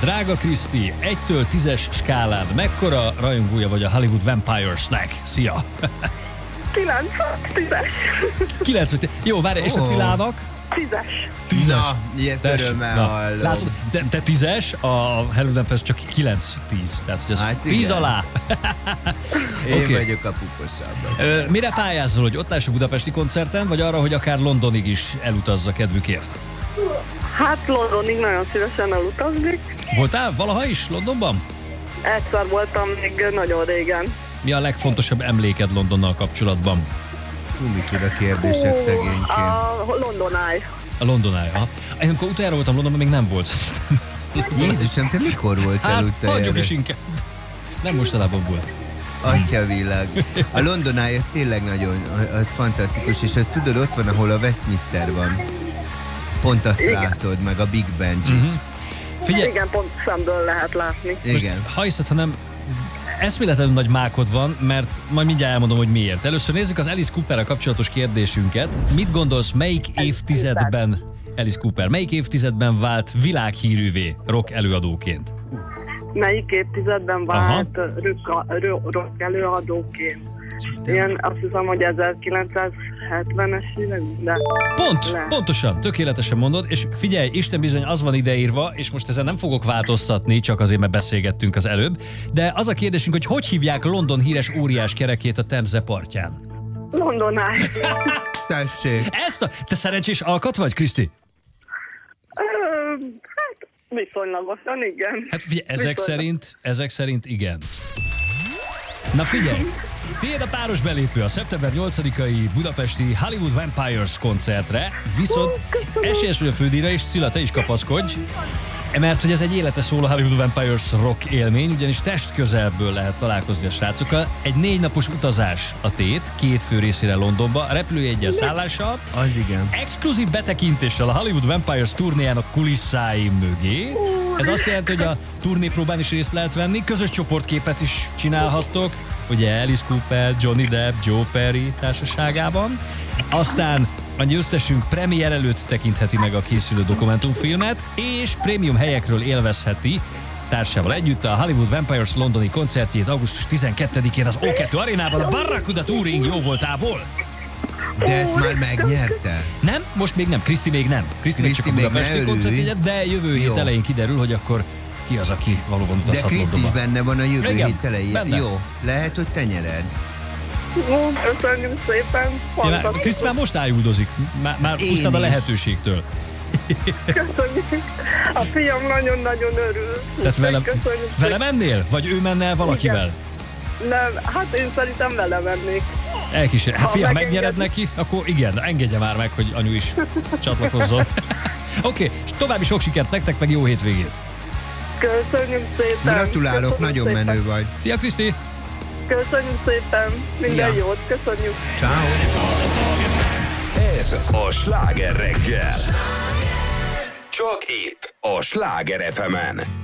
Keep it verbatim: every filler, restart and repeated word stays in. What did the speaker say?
Drága Kriszti, egytől tízes skálán mekkora rajongója vagy a Hollywood Vampiresnek? Szia! kilenc, tízes. kilenc, jó, várj, és a Cilának? tízes. tízes. Na, ilyet örömmel hallom. Látod, te, te tízes, a Hollywood Vampires csak kilenc tíz. Tehát, hogy ez Hát tíz igen. alá. Én Oké. vagyok a puposabb. Ö, Mire pályázol, hogy ott állsz a budapesti koncerten, vagy arra, hogy akár Londonig is elutazza kedvükért? Hát Londonig nagyon szívesen elutaznék. Voltál valaha is Londonban? Egyszer voltam még nagyon régen. Mi a legfontosabb emléked Londonnal kapcsolatban? Fú, micsoda kérdések szegényként. A London Eye. A London Eye, aha. Én amikor utoljára voltam Londonban, még nem volt. Jézusom, te mikor voltál Hát, utoljára? hagyjuk is inkább. Nem mostanában volt. Atyavilág. A London Eye, ez tényleg nagyon, az fantasztikus, és ezt tudod, ott van, ahol a Westminster van. Pont azt Igen. látod, meg a Big Benji. Uh-huh. Figyelj, Igen, pont szemből lehet látni. Igen. ha hiszed, ha nem, eszméletlenül nagy mákod van, mert majd mindjárt elmondom, hogy miért. Először nézzük az Alice Cooperrel kapcsolatos kérdésünket. Mit gondolsz, melyik évtizedben, Alice Cooper, melyik évtizedben vált világhírűvé rock előadóként? Melyik évtizedben vált rock előadóként? Én azt hiszem, hogy ezerkilencszázhetvenes évek, de... Pont, lehet. pontosan, tökéletesen mondod, és figyelj, Isten bizony az van ideírva, és most ezen nem fogok változtatni, csak azért, mert beszélgettünk az előbb, de az a kérdésünk, hogy hogy hívják London híres óriás kerekét a Temze partján? London Eye. Tessék. Ezt a... Te szerencsés alkat vagy, Kriszti? Ö, Hát viszonylagosan, igen. Hát figyelj, ezek Viszonylag- szerint, ezek szerint igen. Na figyelj, tiéd a páros belépő a szeptember nyolcadikai budapesti Hollywood Vampires koncertre, viszont esélyes vagy a fődíjra, és Cilla, te is kapaszkodj, mert hogy ez egy élete szól a Hollywood Vampires rock élmény, ugyanis testközelből lehet találkozni a srácokkal. Egy négy napos utazás a tét, két fő részére Londonba, repülőjeggyel, szállással, Az igen. exkluzív betekintéssel a Hollywood Vampires turnéjának kulisszái mögé. Ez azt jelenti, hogy a turnépróbán is részt lehet venni, közös csoportképet is csinálhattok, ugye Alice Cooper, Johnny Depp, Joe Perry társaságában. Aztán a győztesünk premier előtt tekintheti meg a készülő dokumentumfilmet, és prémium helyekről élvezheti társával együtt a Hollywood Vampires londoni koncertjét augusztus tizenkettedikén az O kettő arénában a Barracuda Touring jó voltából. De ezt már megnyerte. Nem, most még nem. Kriszti még nem. Kriszti még csak a Kriszti még budapesti ne koncertjegyet, de jövő hét Jó. elején kiderül, hogy akkor ki az, aki valóban De utazhat Kriszti is Londonba. benne van a jövő Igen, hét elején. benne. Jó, lehet, hogy te nyered. Ó, köszönjük szépen. Ja, már, Fantasztikus. Kriszti már most ájúdozik. Már, már Én pusztad a is. lehetőségtől. Köszönjük. A fiam nagyon-nagyon örül. Tehát velem, Köszönjük velem mennél? Vagy ő menne el valakivel? Nem, hát én szerintem vele mennék. Elkísér. Hát Ha fia, ha megengedi. megnyered neki, akkor igen, engedje már meg, hogy anyu is csatlakozzon. Oké, okay, és további sok sikert nektek, meg jó hétvégét. Köszönjük szépen. Gratulálok, Köszönjük nagyon szépen. menő vagy. Szia, Kriszti! Köszönjük szépen. Minden Szia. jót. Köszönjük. Ciao. Ez a Sláger reggel. Csak itt a Sláger ef emen.